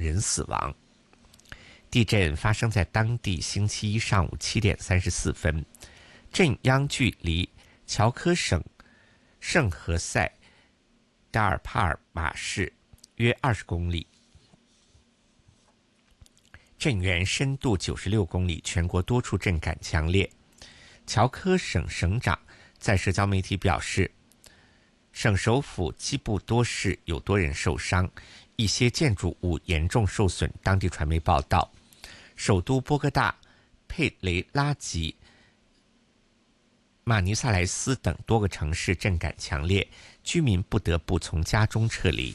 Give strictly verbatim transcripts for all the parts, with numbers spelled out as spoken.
人死亡。地震发生在当地星期一上午七点三十四分，震央距离乔科省圣何塞达尔帕尔马市约二十公里，震源深度九十六公里，全国多处震感强烈。乔科省省长在社交媒体表示，省首府基布多市有多人受伤，一些建筑物严重受损。当地传媒报道，首都波哥大、佩雷拉吉、马尼萨莱斯等多个城市震感强烈，居民不得不从家中撤离。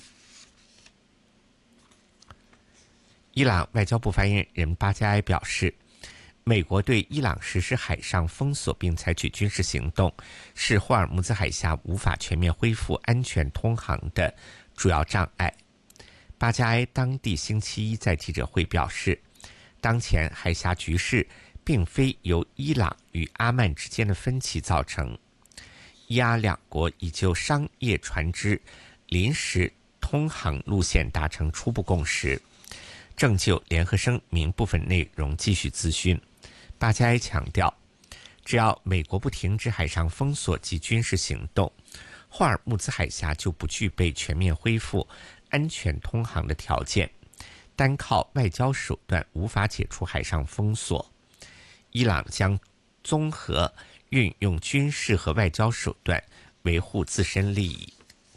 伊朗外交部发言人巴加埃表示，美国对伊朗实施海上封锁并采取军事行动，是霍尔木兹海峡无法全面恢复安全通航的主要障碍。巴加埃当地星期一在记者会表示，当前海峡局势并非由伊朗与阿曼之间的分歧造成，伊阿两国已就商业船只临时通航路线达成初步共识，正就联合声明部分内容继续咨询。巴加埃强调，只要美国不停止海上封锁及军事行动，霍尔木兹海峡就不具备全面恢复安全通航的条件，单靠外交手段无法解除海上封锁。伊朗将综合运用军事和外交手段维护自身利益。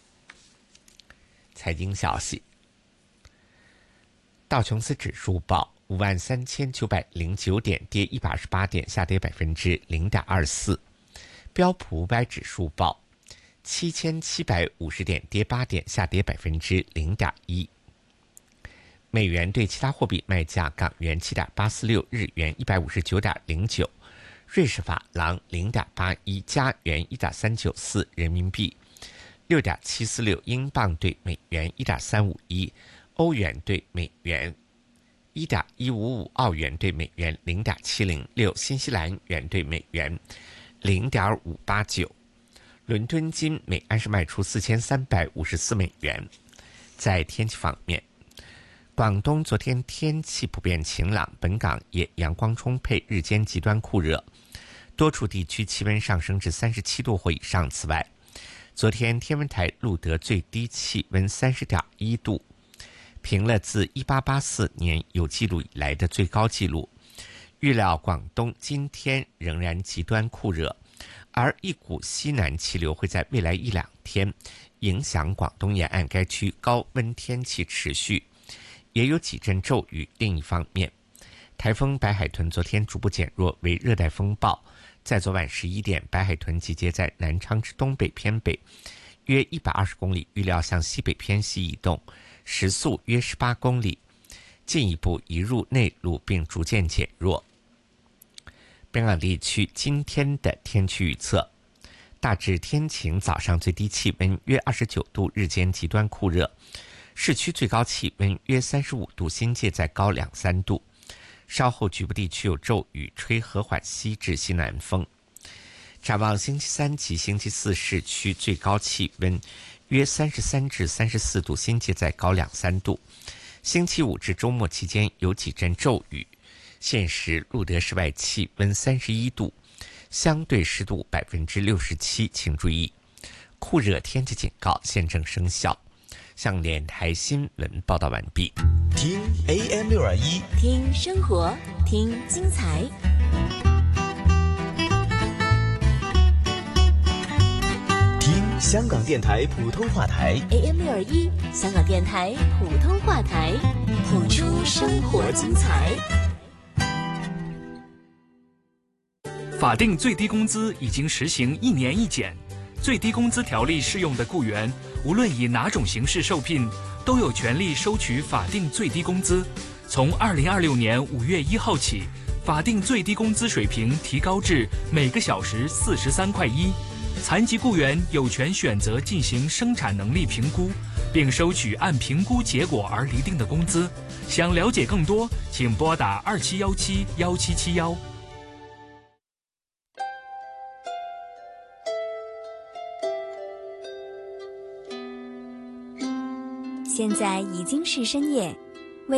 财经消息，道琼斯指数报五万三千九百零九点，跌一百二十八点，下跌百分之零点二四。标普五百指数报七千七百五十点，跌八点，下跌百分之零点一。美元对其他货币卖价：港元七点八四六，日元一百五十九点零九，瑞士法郎零点八一，加元一点三九四，人民币六点七四六，英镑对美元一点三五一，欧元对美元一点一五五，澳元对美元零点七零六，新西兰元对美元零点五八九。伦敦金每安士卖出四千三百五十四美元。在天气方面，广东昨天天气普遍晴朗，本港也阳光充沛，日间极端酷热，多处地区气温上升至三十七度或以上。此外，昨天天文台录得最低气温三十点一度，平了自一八八四年有记录以来的最高纪录。预料广东今天仍然极端酷热，而一股西南气流会在未来一两天影响广东沿岸，该区高温天气持续，也有几阵骤雨。另一方面，台风白海豚昨天逐步减弱为热带风暴，在昨晚十一点，白海豚集结在南昌之东北偏北约一百二十公里，预料向西北偏西移动，时速约十八公里，进一步移入内陆并逐渐减弱。本港地区今天的天气预测：大致天晴，早上最低气温约二十九度，日间极端酷热，市区最高气温约三十五度，新界再高两三度。稍后局部地区有骤雨，吹和缓西至西南风。展望星期三及星期四，市区最高气温约三十三至三十四度，新界再高两三度。星期五至周末期间有几阵骤雨。现时录得室外气温三十一度，相对湿度百分之六十七，请注意，酷热天气警告现正生效。向联台新闻报道完毕。 听 A M 六二一， 听生活，听精彩。 听香港电台普通话台 A M 六二一，香港电台普通话台，谱出生活精彩。 法定最低工资已经实行一年一检，最低工资条例适用的雇员，无论以哪种形式受聘，都有权利收取法定最低工资。从二零二六年五月一号起，法定最低工资水平提高至每个小时四十三块一。残疾雇员有权选择进行生产能力评估，并收取按评估结果而厘定的工资。想了解更多，请拨打二七幺七幺七七幺。 现在已经是深夜，